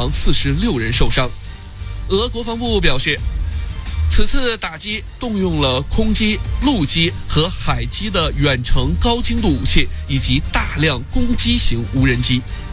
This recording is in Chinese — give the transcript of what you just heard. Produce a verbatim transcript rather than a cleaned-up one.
亡，四十六人受伤。俄国防部表示，此次打击动用了空基、陆基和海基的远程高精度武器，以及大量攻击型无人机。